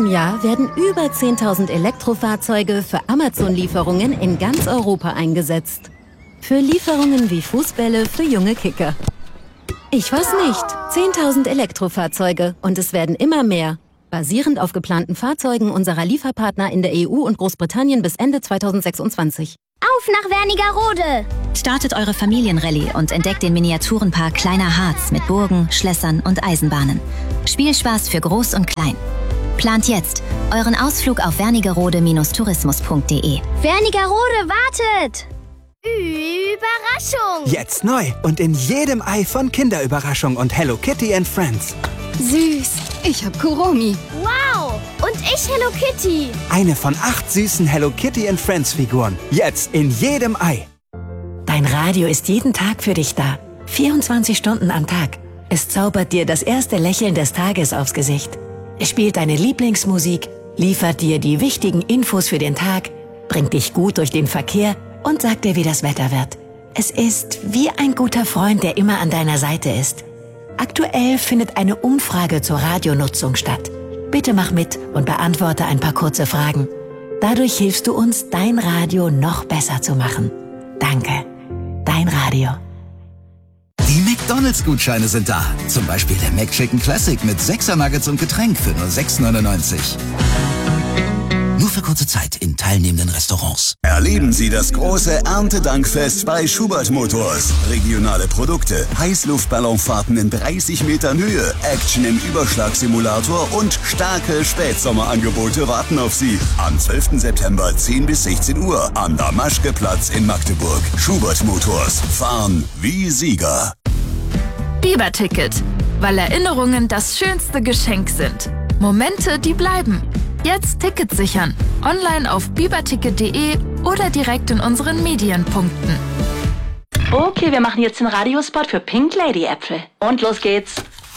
Jahr werden über 10.000 Elektrofahrzeuge für Amazon-Lieferungen in ganz Europa eingesetzt. Für Lieferungen wie Fußbälle für junge Kicker. Ich weiß nicht. 10.000 Elektrofahrzeuge und es werden immer mehr. Basierend auf geplanten Fahrzeugen unserer Lieferpartner in der EU und Großbritannien bis Ende 2026. Auf nach Wernigerode! Startet eure Familienrallye und entdeckt den Miniaturenpark Kleiner Harz mit Burgen, Schlössern und Eisenbahnen. Spielspaß für Groß und Klein. Plant jetzt euren Ausflug auf wernigerode-tourismus.de. Wernigerode wartet! Überraschung! Jetzt neu und in jedem Ei von Kinderüberraschung und Hello Kitty and Friends. Süß, ich hab Kuromi. Wow, und ich Hello Kitty. Eine von 8 süßen Hello Kitty and Friends Figuren. Jetzt in jedem Ei. Dein Radio ist jeden Tag für dich da. 24 Stunden am Tag. Es zaubert dir das erste Lächeln des Tages aufs Gesicht. Es spielt deine Lieblingsmusik, liefert dir die wichtigen Infos für den Tag, bringt dich gut durch den Verkehr und sagt dir, wie das Wetter wird. Es ist wie ein guter Freund, der immer an deiner Seite ist. Aktuell findet eine Umfrage zur Radionutzung statt. Bitte mach mit und beantworte ein paar kurze Fragen. Dadurch hilfst du uns, dein Radio noch besser zu machen. Danke. Dein Radio. Die McDonald's-Gutscheine sind da. Zum Beispiel der McChicken Classic mit 6er Nuggets und Getränk für nur 6,99. Nur für kurze Zeit in teilnehmenden Restaurants. Erleben Sie das große Erntedankfest bei Schubert Motors. Regionale Produkte, Heißluftballonfahrten in 30 Metern Höhe, Action im Überschlagsimulator und starke Spätsommerangebote warten auf Sie. Am 12. September 10 bis 16 Uhr am Damaschke-Platz in Magdeburg. Schubert Motors. Fahren wie Sieger. Biber-Ticket. Weil Erinnerungen das schönste Geschenk sind. Momente, die bleiben. Jetzt Tickets sichern. Online auf biberticket.de oder direkt in unseren Medienpunkten. Okay, wir machen jetzt den Radiospot für Pink Lady Äpfel. Und los geht's.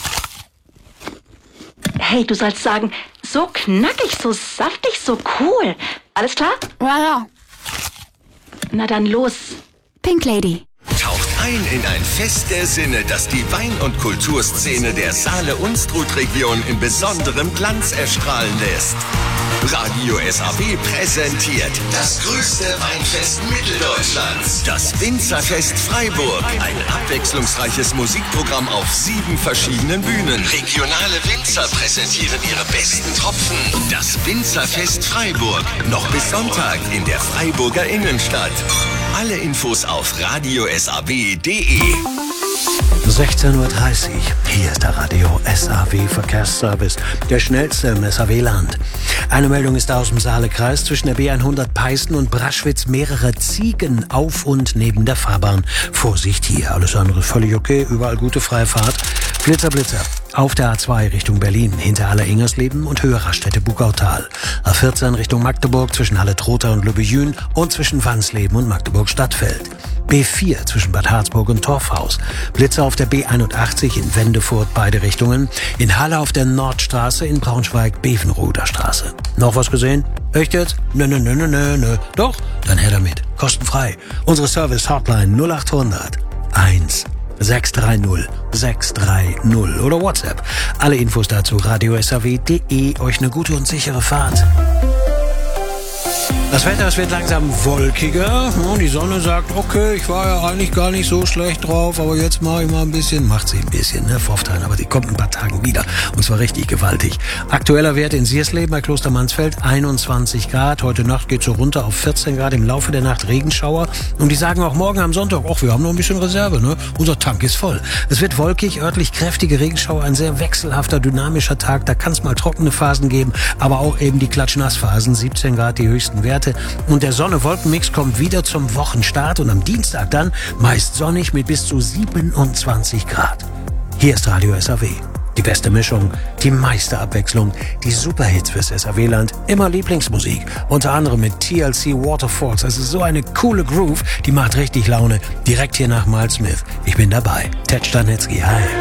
Hey, du sollst sagen, so knackig, so saftig, so cool. Alles klar? Ja. Na dann los. Pink Lady. Taucht ein in ein Fest der Sinne, das die Wein- und Kulturszene der Saale-Unstrut-Region in besonderem Glanz erstrahlen lässt. Radio SAW präsentiert das größte Weinfest Mitteldeutschlands. Das Winzerfest Freiburg. Ein abwechslungsreiches Musikprogramm auf 7 verschiedenen Bühnen. Regionale Winzer präsentieren ihre besten Tropfen. Das Winzerfest Freiburg. Noch bis Sonntag in der Freiburger Innenstadt. Alle Infos auf radiosaw.de. 16:30 Uhr. Hier ist der Radio SAW Verkehrsservice, der schnellste im SAW-Land. Eine Meldung ist aus dem Saalekreis. Zwischen der B100 Peißen und Braschwitz mehrere Ziegen auf und neben der Fahrbahn. Vorsicht hier, alles andere völlig okay, überall gute freie Fahrt. Blitzer, Blitzer. Auf der A2 Richtung Berlin, hinter Halle-Ingersleben und Höhe Raststätte Bugautal. A14 Richtung Magdeburg zwischen Halle-Trotha und Lübbejün und zwischen Wansleben und Magdeburg-Stadtfeld. B4 zwischen Bad Harzburg und Torfhaus. Blitzer auf der B81 in Wendefurt beide Richtungen. In Halle auf der Nordstraße, in Braunschweig Bevenroder Straße. Noch was gesehen? Echt jetzt? Nö. Doch? Dann her damit. Kostenfrei. Unsere Service-Hotline 0800 1 630 630 oder WhatsApp. Alle Infos dazu radiosaw.de. Euch eine gute und sichere Fahrt. Das Wetter, es wird langsam wolkiger. Die Sonne sagt, okay, ich war ja eigentlich gar nicht so schlecht drauf, aber jetzt mache ich mal ein bisschen, macht sie ein bisschen, Vorfteilen, aber die kommt in ein paar Tagen wieder. Und zwar richtig gewaltig. Aktueller Wert in Siersleben bei Kloster Mansfeld 21 Grad. Heute Nacht geht so runter auf 14 Grad. Im Laufe der Nacht Regenschauer. Und die sagen auch morgen am Sonntag, wir haben noch ein bisschen Reserve, Unser Tank ist voll. Es wird wolkig, örtlich kräftige Regenschauer, ein sehr wechselhafter, dynamischer Tag. Da kann es mal trockene Phasen geben, aber auch eben die Klatsch-Nass-Phasen. 17 Grad die höchsten Werte. Und der Sonne-Wolken-Mix kommt wieder zum Wochenstart und am Dienstag dann meist sonnig mit bis zu 27 Grad. Hier ist Radio SAW. Die beste Mischung, die meiste Abwechslung, die Superhits fürs SAW-Land, immer Lieblingsmusik. Unter anderem mit TLC Waterfalls. Das ist so eine coole Groove, die macht richtig Laune. Direkt hier nach Miles Smith. Ich bin dabei. Ted Stanetzky, hi.